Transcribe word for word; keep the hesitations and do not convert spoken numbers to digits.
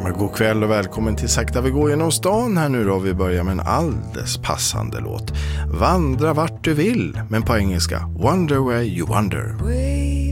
God kväll och välkommen till Sakta vi går genom stan. Här nu då vi börjar med en alldeles passande låt. Vandra vart du vill, men på engelska Wonder where you wander.